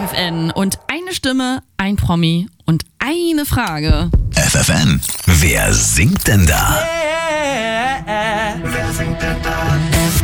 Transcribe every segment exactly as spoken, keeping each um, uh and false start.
F F N und eine Stimme, ein Promi und eine Frage. F F N, wer singt denn da? Wer singt denn da?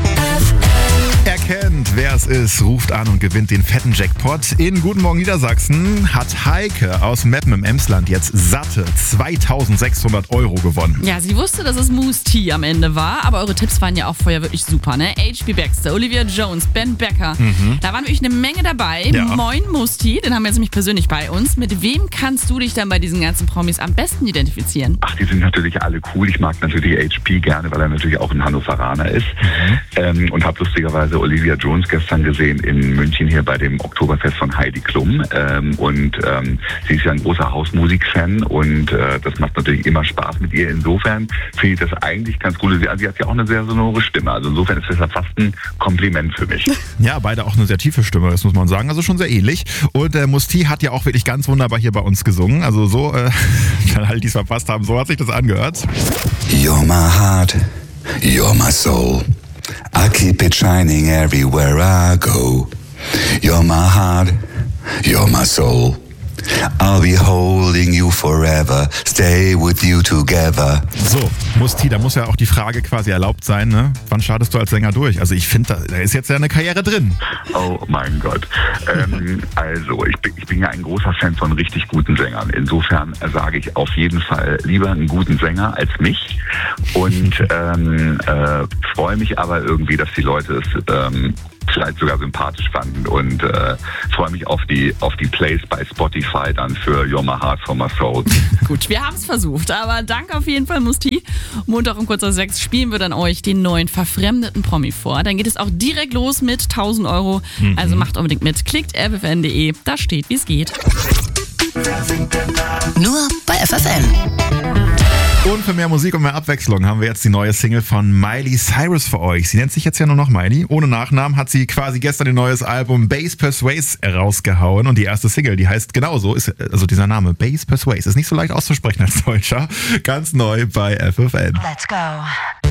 Erkennt, wer es ist, ruft an und gewinnt den fetten Jackpot. In Guten Morgen Niedersachsen hat Heike aus Meppen im Emsland jetzt satte zweitausendsechshundert Euro gewonnen. Ja, sie wusste, dass es Moose T am Ende war, aber eure Tipps waren ja auch vorher wirklich super, ne? H B Baxter, Olivia Jones, Ben Becker. Mhm. Da waren wirklich eine Menge dabei. Ja. Moin Moose T, den haben wir jetzt nämlich persönlich bei uns. Mit wem kannst du dich dann bei diesen ganzen Promis am besten identifizieren? Ach, die sind natürlich alle cool. Ich mag natürlich H P gerne, weil er natürlich auch ein Hannoveraner ist. Mhm. Ähm, und habe lustigerweise Olivia Jones gestern gesehen in München hier bei dem Oktoberfest von Heidi Klum. Ähm, und ähm, sie ist ja ein großer Hausmusik-Fan und äh, das macht natürlich immer Spaß mit ihr. Insofern finde ich das eigentlich ganz cool. Sie, sie hat ja auch eine sehr sonore Stimme. Also insofern ist das ja fast ein Kompliment für mich. Ja, beide auch eine sehr tiefe Stimme, das muss man sagen. Also schon sehr ähnlich. Und äh, Moose T hat ja auch wirklich ganz wunderbar hier bei uns gesungen. Also so, äh, für alle, die es verpasst haben, so hat sich das angehört. You're my heart, you're my soul. I keep it shining everywhere I go. You're my heart, you're my soul. I'll be holding you forever, stay with you together. So, Moose T, da muss ja auch die Frage quasi erlaubt sein, ne? Wann startest du als Sänger durch? Also ich finde, da, da ist jetzt ja eine Karriere drin. Oh mein Gott. ähm, also, ich bin, ich bin ja ein großer Fan von richtig guten Sängern. Insofern sage ich auf jeden Fall lieber einen guten Sänger als mich. Und ähm, äh, freue mich aber irgendwie, dass die Leute es ähm, vielleicht sogar sympathisch fanden und äh, freue mich auf die auf die Plays bei Spotify dann für You're My Heart for My Soul. Gut, wir haben es versucht, aber danke auf jeden Fall, Moose T. Montag um kurz nach sechs spielen wir dann euch den neuen verfremdeten Promi vor. Dann geht es auch direkt los mit tausend Euro. Mhm. Also macht unbedingt mit. Klickt f f n punkt d e, da steht, wie es geht. Wer singt denn da? Nur bei F F N. Und für mehr Musik und mehr Abwechslung haben wir jetzt die neue Single von Miley Cyrus für euch. Sie nennt sich jetzt ja nur noch Miley. Ohne Nachnamen hat sie quasi gestern ihr neues Album Bass Persuase rausgehauen. Und die erste Single, die heißt genauso, ist also dieser Name Bass Persuase. Ist nicht so leicht auszusprechen als Deutscher. Ganz neu bei F F N. Let's go.